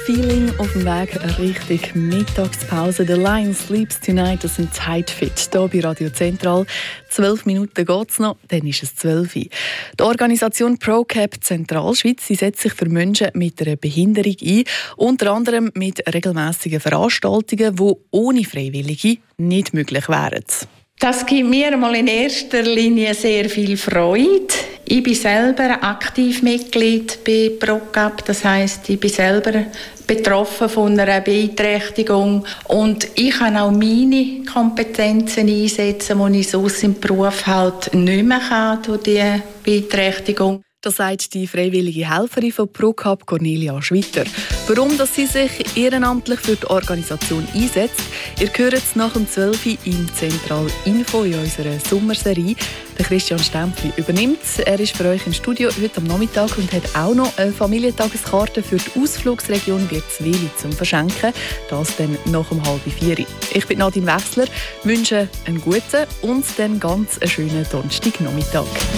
Feeling auf dem Weg Richtung Mittagspause. The Lion Sleeps Tonight, das sind Zeitfit hier bei Radio Zentral. 12 Minuten geht es noch, dann ist es 12 Uhr. Die Organisation ProCap Zentralschweiz setzt sich für Menschen mit einer Behinderung ein, unter anderem mit regelmässigen Veranstaltungen, die ohne Freiwillige nicht möglich wären. Das gibt mir mal in erster Linie sehr viel Freude. Ich bin selber aktiv Mitglied bei ProCap, das heisst, ich bin selber betroffen von einer Beeinträchtigung und ich kann auch meine Kompetenzen einsetzen, die ich sonst im Beruf halt nicht mehr kann durch diese Beeinträchtigung. Das sagt die freiwillige Helferin von ProCap, Cornelia Schwitter. Warum dass sie sich ehrenamtlich für die Organisation einsetzt, ihr hört es nach dem 12 Uhr im Zentral Info in unserer Sommerserie. Der Christian Stempfli übernimmt. Er ist für euch im Studio heute am Nachmittag und hat auch noch eine Familientageskarte für die Ausflugsregion Wirzwili zum Verschenken. Das dann nach um 3:30. Ich bin Nadine Wechsler, wünsche einen guten und dann ganz einen schönen Donnerstagnachmittag.